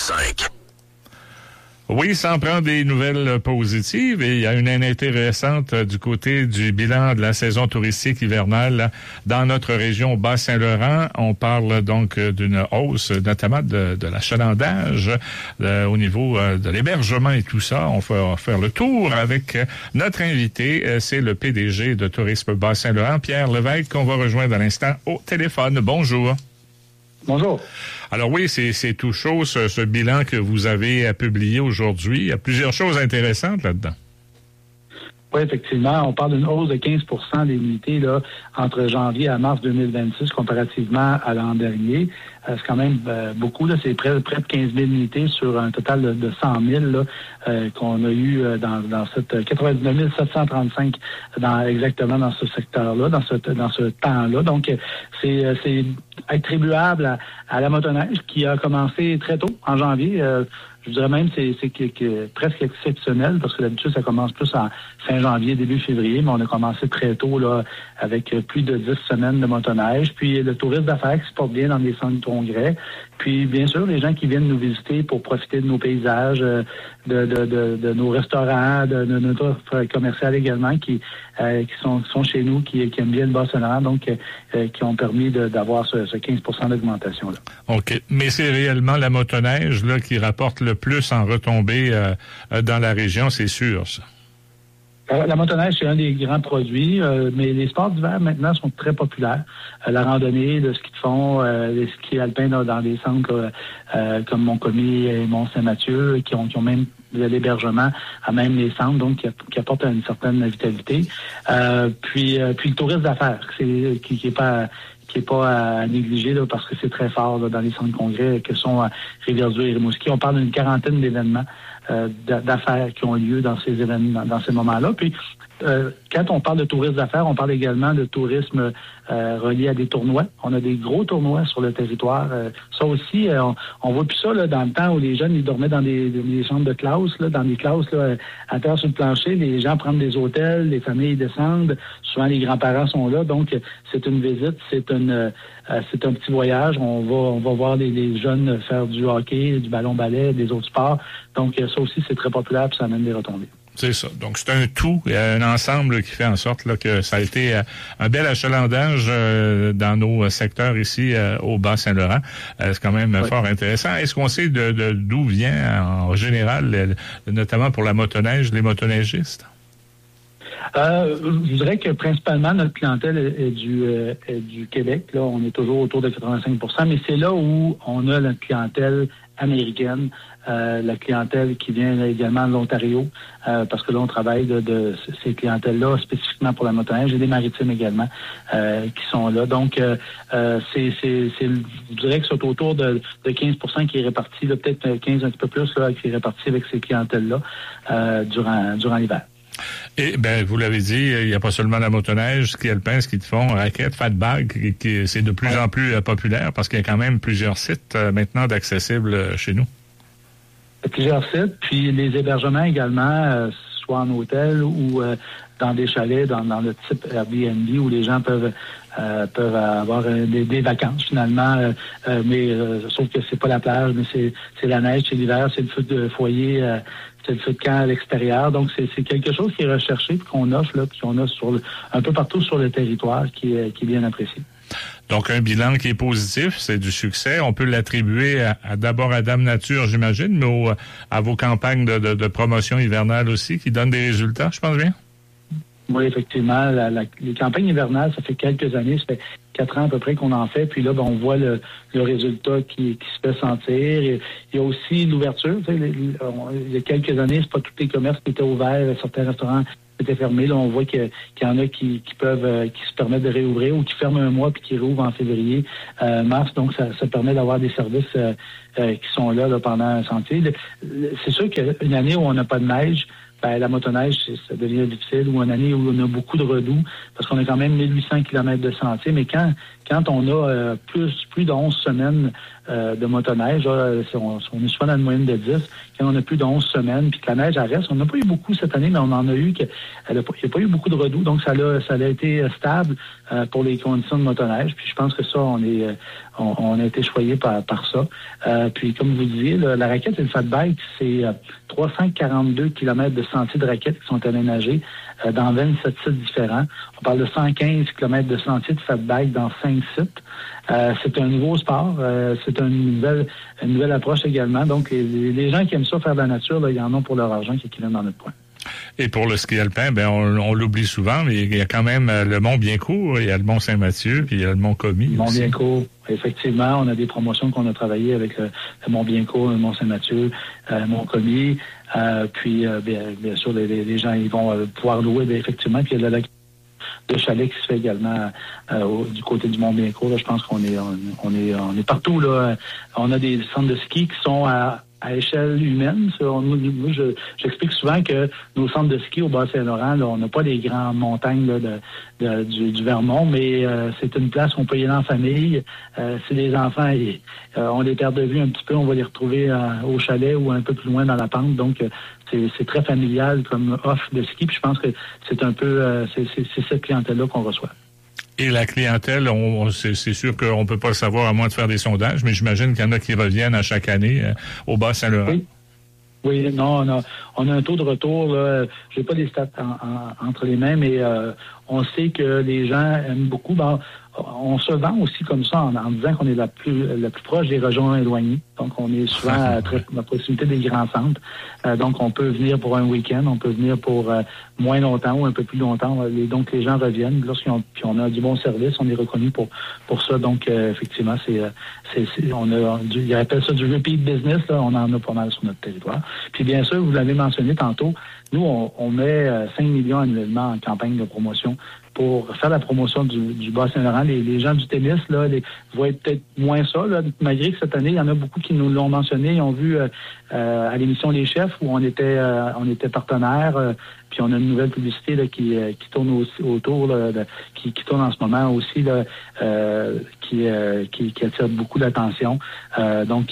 101.5. Oui, ça en prend des nouvelles positives et il y a une année récente du côté du bilan de la saison touristique hivernale là, dans notre région Bas-Saint-Laurent. On parle donc d'une hausse, notamment de l'achalandage au niveau de l'hébergement et tout ça. On va faire le tour avec notre invité. C'est le PDG de Tourisme Bas-Saint-Laurent, Pierre Lévesque, qu'on va rejoindre à l'instant au téléphone. Bonjour. Bonjour. Alors oui, c'est tout chaud, ce bilan que vous avez publié aujourd'hui. Il y a plusieurs choses intéressantes là-dedans. Oui, effectivement. On parle d'une hausse de 15 des unités là, entre janvier à mars 2026 comparativement à l'an dernier. C'est quand même beaucoup. Là, c'est près de 15 000 unités sur un total de 100 000 là, qu'on a eu dans cette 99 735 exactement dans ce secteur-là, dans ce temps-là. Donc, c'est attribuable à la motoneige qui a commencé très tôt, en janvier. Je dirais même que c'est presque exceptionnel parce que d'habitude, ça commence plus en fin janvier, début février, mais on a commencé très tôt là avec plus de 10 semaines de motoneige. Puis le tourisme d'affaires qui se porte bien dans des centres de congrès. Puis bien sûr, les gens qui viennent nous visiter pour profiter de nos paysages, de nos restaurants, de notre offre commerciale également qui sont chez nous, qui aiment bien le Bas-Saint-Laurent, donc qui ont permis d'avoir ce 15 d'augmentation-là. OK. Mais c'est réellement la motoneige là qui rapporte le plus en retombées dans la région, c'est sûr, ça. La motoneige, c'est un des grands produits, mais les sports d'hiver, maintenant, sont très populaires. La randonnée, le ski de fond, les skis alpins dans des centres comme Montcommis et Mont-Saint-Mathieu, qui ont même de l'hébergement à même les centres, donc qui apportent une certaine vitalité. Puis le tourisme d'affaires, qui est pas à négliger là, parce que c'est très fort là, dans les centres de congrès que sont Rivière-du et Rimouski. On parle d'une quarantaine d'événements d'affaires qui ont lieu dans ces événements, dans ces moments-là. Puis quand on parle de tourisme d'affaires, on parle également de tourisme relié à des tournois. On a des gros tournois sur le territoire. Ça aussi, on voit plus ça là, dans le temps où les jeunes ils dormaient dans des chambres de classe, là, dans des classes là, à terre sur le plancher. Les gens prennent des hôtels, les familles descendent. Souvent, les grands-parents sont là. Donc, c'est une visite, c'est un petit voyage. On va voir les jeunes faire du hockey, du ballon-ballet, des autres sports. Donc, ça aussi, c'est très populaire puis ça amène des retombées. C'est ça. Donc, c'est un tout, un ensemble qui fait en sorte là, que ça a été un bel achalandage dans nos secteurs ici au Bas-Saint-Laurent. C'est quand même fort intéressant. Est-ce qu'on sait d'où vient en général, notamment pour la motoneige, les motoneigistes? Je dirais que principalement notre clientèle est du Québec. Là, on est toujours autour de 85 %, mais c'est là où on a la clientèle américaine, la clientèle qui vient également de l'Ontario, parce que là, on travaille de ces clientèles-là spécifiquement pour la motoneige et des maritimes également qui sont là. Donc, je dirais que c'est autour de 15 % qui est réparti, là, peut-être 15 un petit peu plus, là, qui est réparti avec ces clientèles-là durant l'hiver. Et vous l'avez dit, il n'y a pas seulement la motoneige, ski alpin, ski de fond, raquettes, fat bag, c'est de plus en plus populaire parce qu'il y a quand même plusieurs sites maintenant d'accessibles chez nous. Plusieurs sites, puis les hébergements également, soit en hôtel ou dans des chalets, dans le type Airbnb où les gens peuvent avoir des vacances finalement, mais sauf que c'est pas la plage, mais c'est la neige, c'est l'hiver, c'est le feu de foyer, c'est le feu de camp à l'extérieur. Donc c'est quelque chose qui est recherché puis qu'on offre là, puis qu'on a un peu partout sur le territoire qui est bien apprécié. Donc, un bilan qui est positif, c'est du succès. On peut l'attribuer d'abord à Dame Nature, j'imagine, mais à vos campagnes de promotion hivernale aussi, qui donnent des résultats, je pense bien? Oui, effectivement. Les campagnes hivernales, ça fait quelques années, ça fait 4 ans à peu près qu'on en fait. Puis là, on voit le résultat qui se fait sentir. Et il y a aussi l'ouverture. Il y a quelques années, c'est pas tous les commerces qui étaient ouverts. Certains restaurants étaient fermés. Là, on voit qu'il y en a qui se permettent de réouvrir ou qui ferment un mois puis qui réouvrent en février, mars. Donc, ça permet d'avoir des services qui sont là pendant un sentier. C'est sûr qu'une année où on n'a pas de neige, la motoneige, ça devient difficile, ou une année où on a beaucoup de redoux, parce qu'on a quand même 1800 km de sentier, mais quand on a plus de 11 semaines de motoneige, là, on est souvent dans une moyenne de 10, quand on a plus de 11 semaines, puis que la neige elle reste, on n'a pas eu beaucoup cette année, mais on en a eu, il n'y a pas eu beaucoup de redoux, donc ça a été stable pour les conditions de motoneige, puis je pense que ça, on on a été choyés par ça. Puis comme vous disiez, la raquette et le fat bike, c'est 342 km de sentiers de raquettes qui sont aménagés dans 27 sites différents. On parle de 115 km de sentiers de fat bike dans 5 sites. C'est un nouveau sport, c'est une nouvelle approche également. Donc, les gens qui aiment ça faire de la nature, là, ils en ont pour leur argent qui viennent dans notre coin. Et pour le ski alpin, on l'oublie souvent, mais il y a quand même le Mont-Biencourt, il y a le Mont-Saint-Mathieu, puis il y a le Mont-Commis. Mont-Biencourt, effectivement, on a des promotions qu'on a travaillées avec le Mont-Biencourt, le Mont-Saint-Mathieu, le Mont-Commis, puis bien sûr, les gens ils vont pouvoir louer, effectivement, puis il y a le lac de chalet qui se fait également du côté du Mont-Biencourt. Là, je pense qu'on est partout. Là. On a des centres de ski qui sont à échelle humaine. Moi, j'explique souvent que nos centres de ski au Bas-Saint-Laurent, là, on n'a pas les grandes montagnes là, du Vermont, mais c'est une place où on peut y aller en famille. Si les enfants, on les perd de vue un petit peu, on va les retrouver au chalet ou un peu plus loin dans la pente. Donc, c'est très familial comme offre de ski. Puis je pense que c'est un peu c'est cette clientèle-là qu'on reçoit. Et la clientèle, c'est sûr qu'on peut pas le savoir à moins de faire des sondages, mais j'imagine qu'il y en a qui reviennent à chaque année au Bas-Saint-Laurent. Oui, non, on a un taux de retour. Je n'ai pas les stats entre les mains, mais on sait que les gens aiment beaucoup. Bon, on se vend aussi comme ça en disant qu'on est la plus proche des régions éloignées. Donc, on est souvent à proximité des grands centres. Donc, on peut venir pour un week-end, on peut venir pour moins longtemps ou un peu plus longtemps. Donc, les gens reviennent. Puis on a du bon service, on est reconnu pour ça. Donc, effectivement, ils appellent ça du repeat business. Là, on en a pas mal sur notre territoire. Puis, bien sûr, vous l'avez mentionné tantôt, nous, on met 5 millions annuellement en campagne de promotion pour faire la promotion du Bas-Saint-Laurent. Les gens du tennis, là, voient peut-être moins ça, là, malgré que cette année, il y en a beaucoup qui nous l'ont mentionné. Ils ont vu à l'émission Les Chefs où on était partenaires. Puis on a une nouvelle publicité là, qui tourne aussi autour, là, qui tourne en ce moment aussi, là, qui attire beaucoup d'attention. Donc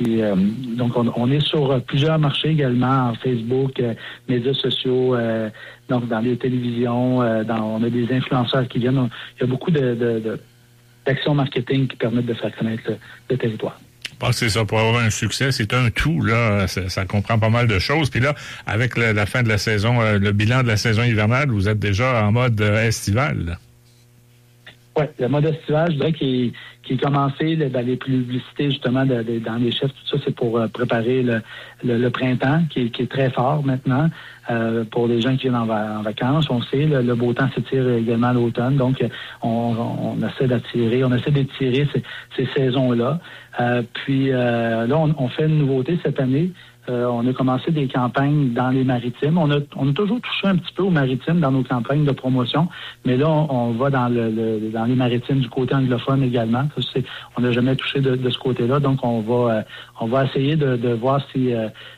on est sur plusieurs marchés également, en Facebook, médias sociaux, donc dans les télévisions, on a des influenceurs qui viennent. Il y a beaucoup d'actions marketing qui permettent de faire connaître le territoire. C'est ça, pour avoir un succès, c'est un tout, là. Ça comprend pas mal de choses. Puis là, avec la fin de la saison, le bilan de la saison hivernale, vous êtes déjà en mode estival. Oui, le mode estival, je dirais qu'il est commencé dans les publicités, justement, dans les chefs, tout ça, c'est pour préparer le printemps, qui est très fort maintenant. Pour les gens qui viennent en vacances, on sait, le beau temps s'étire également à l'automne, donc on essaie d'étirer ces saisons-là. Puis là, on fait une nouveauté cette année. On a commencé des campagnes dans les maritimes. On a toujours touché un petit peu aux maritimes dans nos campagnes de promotion, mais là, on va dans les maritimes du côté anglophone également. On n'a jamais touché de ce côté-là, donc on va essayer de voir si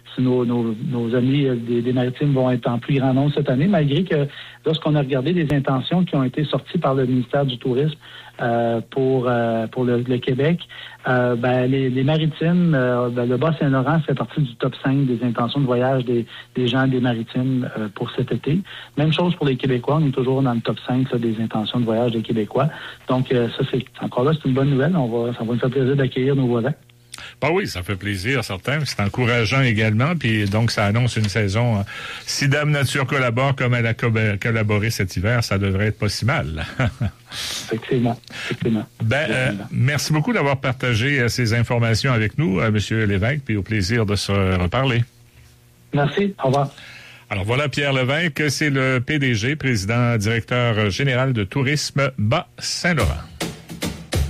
nos amis des maritimes vont être en plus grand nombre cette année, malgré que lorsqu'on a regardé les intentions qui ont été sorties par le ministère du Tourisme pour le Québec, les maritimes, le Bas-Saint-Laurent fait partie du top 5 des intentions de voyage des gens des maritimes pour cet été. Même chose pour les Québécois, on est toujours dans le top 5 là, des intentions de voyage des Québécois. Donc ça, c'est une bonne nouvelle. Ça va nous faire plaisir d'accueillir nos voisins. Oui, ça fait plaisir, certain. C'est encourageant également. Puis donc, ça annonce une saison. Si Dame Nature collabore comme elle a collaboré cet hiver, ça devrait être pas si mal. Effectivement. Merci beaucoup d'avoir partagé ces informations avec nous, M. Lévesque, puis au plaisir de se reparler. Merci. Au revoir. Alors voilà, Pierre Lévesque, c'est le PDG, président directeur général de Tourisme Bas-Saint-Laurent.